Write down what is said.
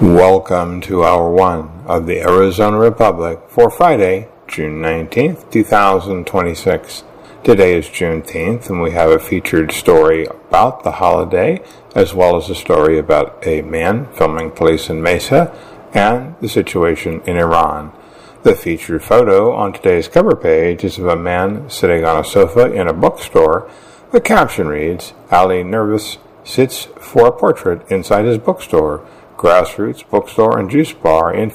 Welcome to Hour 1 of the Arizona Republic for Friday, June 19th, 2026. Today is Juneteenth, and we have a featured story about the holiday, as well as a story about a man filming police in Mesa and the situation in Iran. The featured photo on today's cover page is of a man sitting on a sofa in a bookstore. The caption reads, Ali Nervous sits for a portrait inside his bookstore. Grassroots Bookstore and Juice Bar in